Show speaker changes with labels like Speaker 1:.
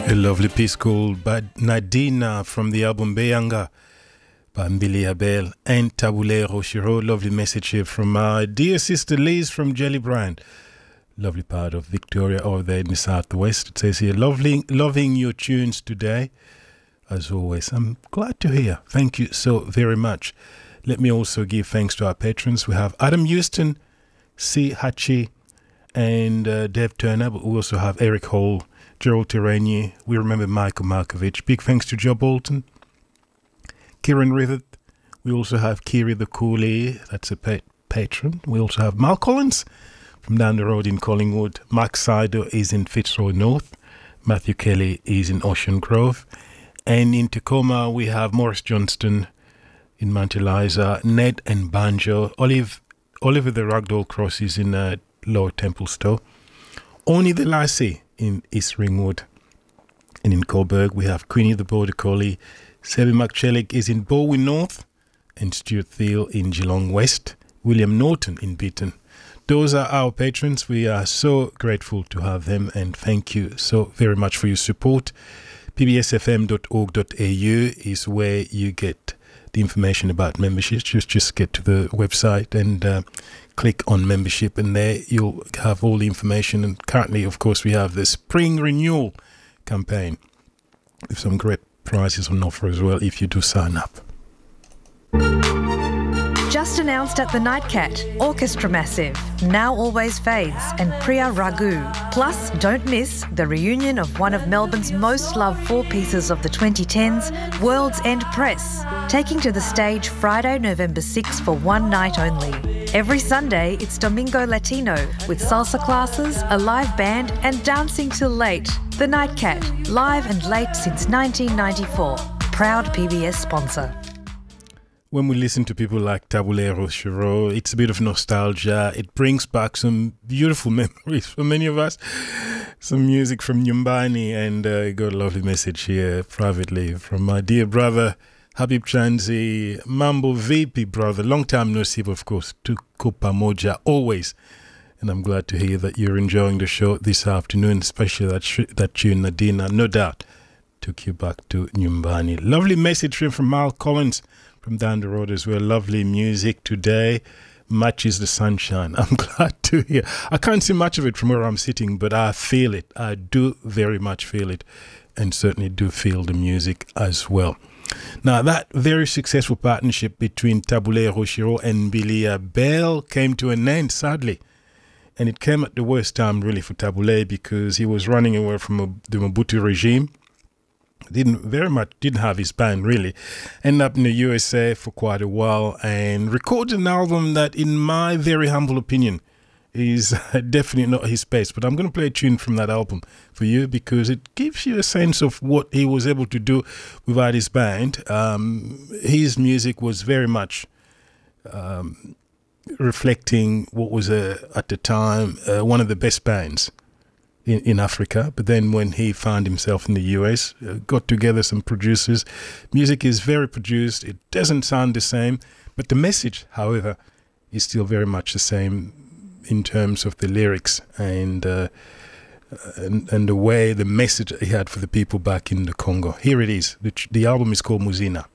Speaker 1: A lovely piece called Nadina from the album Beyanga by Mbili Abel and Tabule Rochero. Lovely message here from my dear sister Liz from Jellybrand. Lovely part of Victoria over there in the southwest. It says here, loving your tunes today. As always, I'm glad to hear. Thank you so very much. Let me also give thanks to our patrons. We have Adam Houston, C. Hachi, and Dev Turner. But we also have Eric Hall, Gerald Terrani. We remember Michael Markovich. Big thanks to Joe Bolton, Kieran Rivett. We also have Kiri the Coolie. That's a patron. We also have Mal Collins from down the road in Collingwood. Mark Sido is in Fitzroy North. Matthew Kelly is in Ocean Grove. And in Tacoma, we have Morris Johnston in Mount Eliza, Ned and Banjo, Oliver the Ragdoll Cross is in Lower Templestowe, Oni the Lassie in East Ringwood, and in Coburg we have Queenie the Border Collie, Sebi McChellick is in Bowen North, and Stuart Thiel in Geelong West, William Norton in Beaton. Those are our patrons. We are so grateful to have them, and thank you so very much for your support. pbsfm.org.au is where you get the information about memberships. Just get to the website and click on membership, and there you'll have all the information. And currently, of course, we have the spring renewal campaign with some great prizes on offer as well if you do sign up.
Speaker 2: Just announced at the Nightcat, Orchestra Massive, Now Always Fades and Priya Raghu. Plus, don't miss the reunion of one of Melbourne's most loved four pieces of the 2010s, World's End Press, taking to the stage Friday, November 6 for one night only. Every Sunday, it's Domingo Latino with salsa classes, a live band and dancing till late. The Nightcat, live and late since 1994. Proud PBS sponsor.
Speaker 1: When we listen to people like Tabule Rochero, it's a bit of nostalgia. It brings back some beautiful memories for many of us. Some music from Nyumbani, and I got a lovely message here privately from my dear brother, Habib Chanzi. Mambo VP, brother. Long time no see, of course. Tuko pamoja, always. And I'm glad to hear that you're enjoying the show this afternoon, especially that tune, Nadina, no doubt, took you back to Nyumbani. Lovely message here from Mal Collins from down the road as well. Lovely music today. Matches the sunshine. I'm glad to hear. I can't see much of it from where I'm sitting, but I feel it. I do very much feel it, and certainly do feel the music as well. Now, that very successful partnership between Tabule Rochero and Mbili Abel came to an end, sadly. And it came at the worst time, really, for Tabule, because he was running away from the Mobutu regime. Didn't have his band, really. Ended up in the USA for quite a while and recorded an album that, in my very humble opinion, is definitely not his space. But I'm going to play a tune from that album for you because it gives you a sense of what he was able to do without his band. His music was very much reflecting what was, at the time, one of the best bands in Africa. But then when he found himself in the US, got together some producers. Music is very produced. It doesn't sound the same, but the message, however, is still very much the same in terms of the lyrics and the way, the message he had for the people back in the Congo. Here it is. The album is called Muzina.